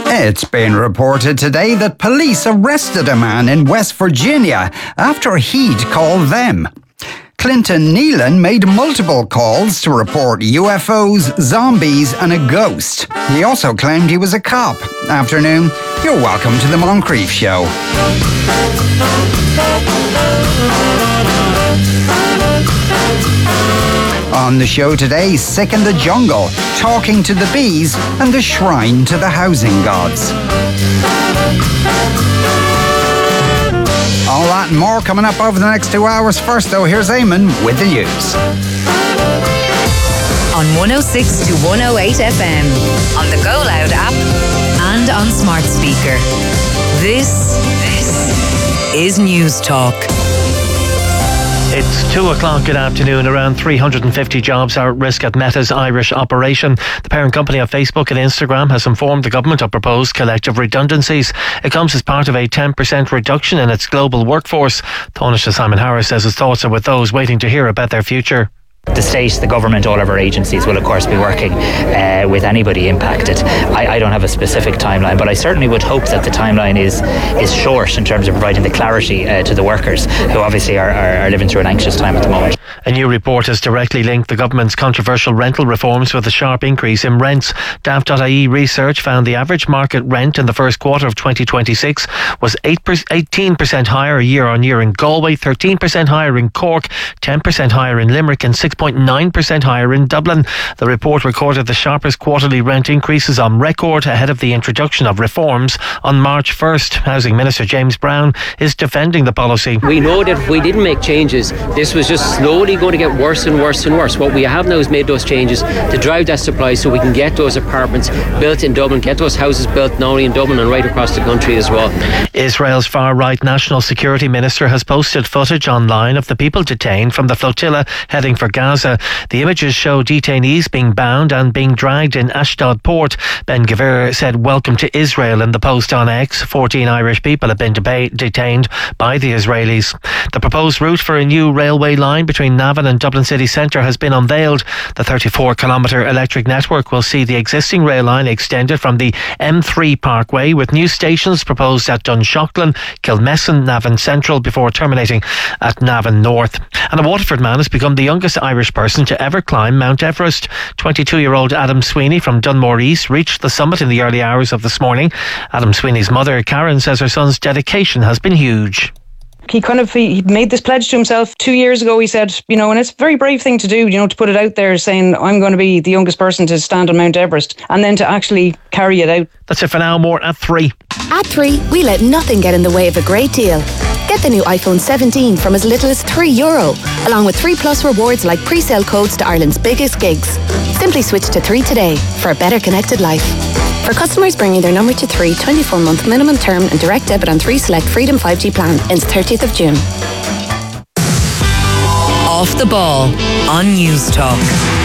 It's been reported today that police arrested a man in West Virginia after he'd called them. Clinton Nealon made multiple calls to report UFOs, zombies and a ghost. He also claimed he was a cop. Afternoon, you're welcome to the Moncrief Show. On the show today, Sick in the Jungle, talking to the bees and the shrine to the housing gods. All that and more coming up over the next 2 hours. First though, here's Eamon with the news. On 106 to 108 FM, on the Go Loud app and on smart speaker. This is News Talk. It's 2 o'clock. Good afternoon. Around 350 jobs are at risk at Meta's Irish operation. The parent company of Facebook and Instagram has informed the government of proposed collective redundancies. It comes as part of a 10% reduction in its global workforce. Taoiseach Simon Harris says his thoughts are with those waiting to hear about their future. The state, the government, all of our agencies will of course be working with anybody impacted. I don't have a specific timeline, but I certainly would hope that the timeline is short in terms of providing the clarity to the workers who obviously are living through an anxious time at the moment. A new report has directly linked the government's controversial rental reforms with a sharp increase in rents. Daft.ie research found the average market rent in the first quarter of 2026 was 18% higher year on year in Galway, 13% higher in Cork, 10% higher in Limerick and 6.9% higher in Dublin. The report recorded the sharpest quarterly rent increases on record ahead of the introduction of reforms on March 1st. Housing Minister James Brown is defending the policy. We know that if we didn't make changes, this was just slowly going to get worse and worse and worse. What we have now is made those changes to drive that supply so we can get those apartments built in Dublin, get those houses built not only in Dublin and right across the country as well. Israel's far-right National Security Minister has posted footage online of the people detained from the flotilla heading for Gaza. The images show detainees being bound and being dragged in Ashdod port. Ben Gvir said welcome to Israel in the post on X. 14 Irish people have been detained by the Israelis. The proposed route for a new railway line between Navan and Dublin city centre has been unveiled. The 34-kilometre electric network will see the existing rail line extended from the M3 Parkway, with new stations proposed at Dunshaughlin, Kilmessan, Navan Central before terminating at Navan North. And a Waterford man has become the youngest Irish person to ever climb Mount Everest. 22-year-old Adam Sweeney from Dunmore East reached the summit in the early hours of this morning. Adam Sweeney's mother, Karen, says her son's dedication has been huge. He made this pledge to himself 2 years ago. He said, and it's a very brave thing to do, to put it out there saying, I'm going to be the youngest person to stand on Mount Everest, and then to actually carry it out. That's it for now. More at 3. At 3, we let nothing get in the way of a great deal. Get the new iPhone 17 from as little as €3, along with 3 Plus rewards like pre-sale codes to Ireland's biggest gigs. Simply switch to 3 today for a better connected life. For customers bringing their number to 3, 24-month minimum term and direct debit on 3 select Freedom 5G plan ends 30th of June. Off the Ball on News Talk.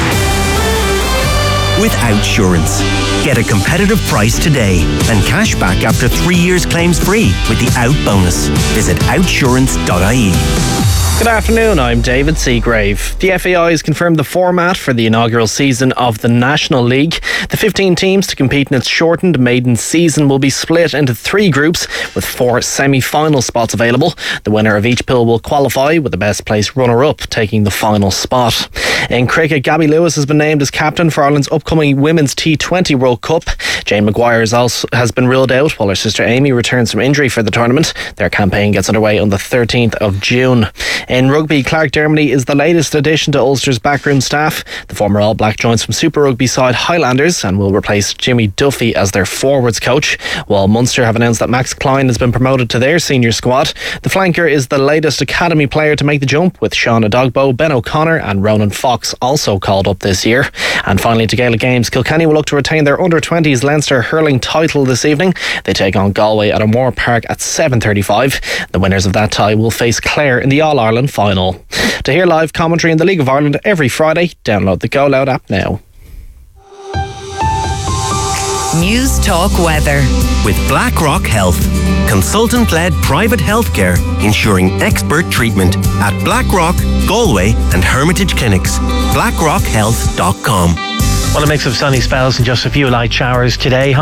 With Outsurance. Get a competitive price today and cash back after 3 years claims free with the Out bonus. Visit outsurance.ie. Good afternoon, I'm David Seagrave. The FAI has confirmed the format for the inaugural season of the National League. The 15 teams to compete in its shortened maiden season will be split into 3 groups with 4 semi-final spots available. The winner of each pool will qualify, with the best placed runner-up taking the final spot. In cricket, Gabby Lewis has been named as captain for Ireland's upcoming Women's T20 World Cup. Jane Maguire has been ruled out while her sister Amy returns from injury for the tournament. Their campaign gets underway on the 13th of June. In rugby, Clark Dermody is the latest addition to Ulster's backroom staff. The former All Black joins from Super Rugby side Highlanders and will replace Jimmy Duffy as their forwards coach, while Munster have announced that Max Klein has been promoted to their senior squad. The flanker is the latest academy player to make the jump, with Sean Adogbo, Ben O'Connor and Ronan Fox also called up this year. And finally, to Gaelic Games, Kilkenny will look to retain their under-20s Leinster hurling title this evening. They take on Galway at O'Moore Park at 7:35. The winners of that tie will face Clare in the All-Ireland final. To hear live commentary in the League of Ireland every Friday, download the Go Loud app now. News Talk Weather. With BlackRock Health. Consultant-led private healthcare ensuring expert treatment at BlackRock, Galway and Hermitage Clinics. BlackRockHealth.com. Well, a mix of sunny spells and just a few light showers today.